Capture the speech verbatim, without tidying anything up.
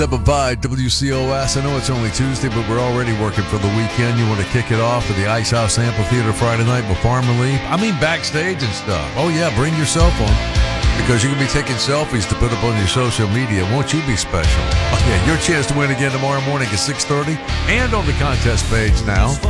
By W C O S. I know it's only Tuesday, but we're already working for the weekend. You want to kick it off at the Ice House Amphitheater Friday night before Farmer Lee? I mean, backstage and stuff. Oh, yeah, bring your cell phone because you can be taking selfies to put up on your social media. Won't you be special? Oh, yeah, your chance to win again tomorrow morning at six thirty and on the contest page now.